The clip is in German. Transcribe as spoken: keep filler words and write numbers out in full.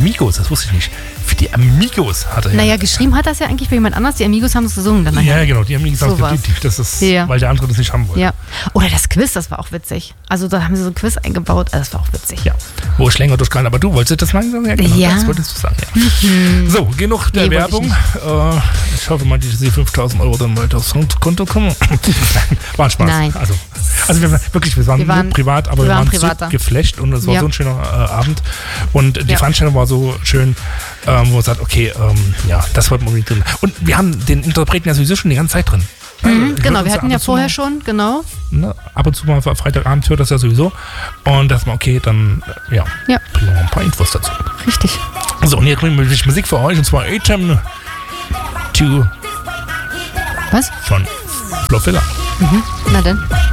Amigos, das wusste ich nicht. Für die Amigos hat er ja. Naja, geschrieben hat das ja eigentlich für jemand anderes. Die Amigos haben es gesungen dann nachher. Ja, genau, die haben mir gesagt, So war's. die, die, das ist, Ja. weil der andere das nicht haben wollte. Ja. Oder das Quiz, das war auch witzig. Also da haben sie so ein Quiz eingebaut, also das war auch witzig. Ja, wo ich länger durchgehalten, aber du wolltest das mal sagen? Ja, genau, Ja. das wolltest du sagen, ja. Mhm. So, genug der Nee, wollte Werbung. ich Äh, ich hoffe mal, diese fünftausend Euro dann weiter aufs Konto kommen. War ein Spaß. Nein. Also, also wir, wirklich, wir waren, Wir waren- nur privat, aber wir wir waren waren, so privater. geflasht und es war Ja. so ein schöner äh, Abend. Und die Ja. Veranstaltung war so schön, ähm, wo man sagt, okay, ähm, ja, das wollten wir unbedingt drin. Und wir haben den Interpreten ja sowieso schon die ganze Zeit drin. Mhm, Also, ich genau, hör wir das hatten ab ja und zu vorher mal, schon, genau. ne, ab und zu mal Freitagabend hört das ja sowieso. Und das mal, okay, dann äh, ja, Ja. bringen wir mal ein paar Infos dazu. Richtig. So, und hier kriegen wir Musik für euch, und zwar A-Tem to Was? von Flo Filler. Na denn.